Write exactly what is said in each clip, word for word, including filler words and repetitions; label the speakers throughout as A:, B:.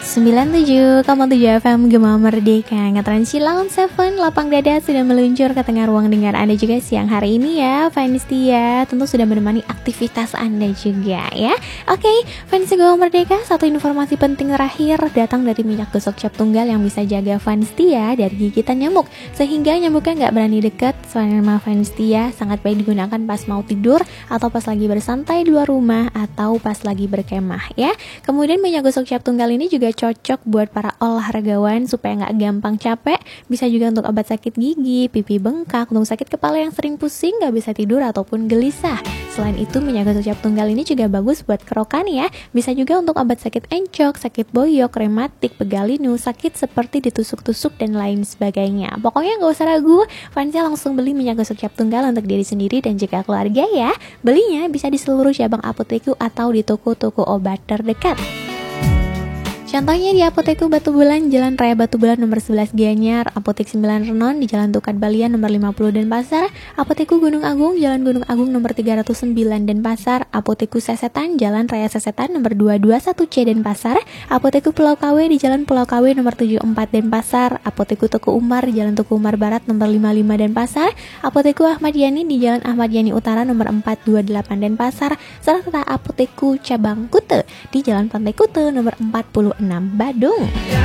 A: sembilan puluh tujuh koma tujuh F M Gema Merdeka. Ngetrans Laun tujuh lapang dada sudah meluncur ke tengah ruang dengar Anda juga siang hari ini ya, fans setia. Tentu sudah menemani aktivitas Anda juga ya. Oke, fans Gema Merdeka, satu informasi penting terakhir datang dari minyak gosok cap tunggal yang bisa jaga fans setia dari gigitan nyamuk, sehingga nyamuknya nggak berani dekat. Sama fans setia sangat baik digunakan pas mau tidur atau pas lagi bersantai di luar rumah atau pas lagi berkemah ya. Kemudian minyak gosok cap tunggal ini juga cocok buat para olahragawan supaya nggak gampang capek. Bisa juga untuk obat sakit gigi, pipi bengkak, untuk sakit kepala yang sering pusing, nggak bisa tidur ataupun gelisah. Selain itu, minyak gosok cap tunggal ini juga bagus buat kerokan ya. Bisa juga untuk obat sakit encok, sakit boyok, rematik, pegalinu, sakit seperti ditusuk-tusuk dan lain sebagainya. Pokoknya nggak usah ragu, fansnya langsung beli minyak gosok cap tunggal untuk diri sendiri dan juga keluarga ya. Belinya bisa di seluruh cabang apoteku atau di toko-toko obat terdekat. Contohnya di Apoteku Batu Bulan, Jalan Raya Batu Bulan nomor sebelas Gianyar, Apotek sembilan Renon di Jalan Tukat Balian nomor lima puluh Denpasar, Apoteku Gunung Agung, Jalan Gunung Agung nomor tiga ratus sembilan Denpasar, Apoteku Sesetan, Jalan Raya Sesetan nomor dua dua satu C Denpasar, Apoteku Pulau K W di Jalan Pulau K W nomor tujuh puluh empat Denpasar, Apoteku Tuku Umar di Jalan Tuku Umar Barat nomor lima puluh lima Denpasar, Apoteku Ahmad Yani di Jalan Ahmad Yani Utara nomor empat dua delapan Denpasar, serta Apoteku Cabang Kute di Jalan Pantai Kute nomor empat puluh enam Badung.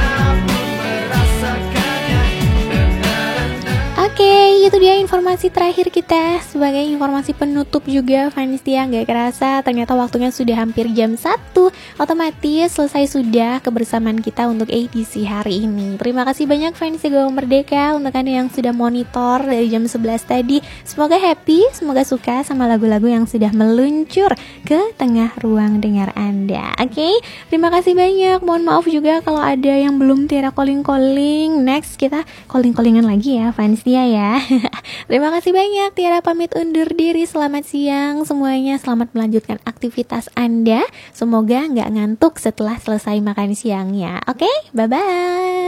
A: Oke, itu dia informasi terakhir kita. Sebagai informasi penutup juga, fans setia, gak kerasa ternyata waktunya sudah hampir jam satu. Otomatis selesai sudah kebersamaan kita untuk edisi hari ini. Terima kasih banyak fans Gema Merdeka untuk Anda yang sudah monitor dari jam sebelas tadi. Semoga happy, semoga suka sama lagu-lagu yang sudah meluncur ke tengah ruang dengar Anda. Oke, terima kasih banyak. Mohon maaf juga kalau ada yang belum Tiara calling-calling. Next kita calling-callingan lagi ya fans setia ya. Terima kasih banyak. Tiara pamit undur diri. Selamat siang semuanya. Selamat melanjutkan aktivitas Anda. Semoga nggak ngantuk setelah selesai makan siangnya. Oke, bye bye.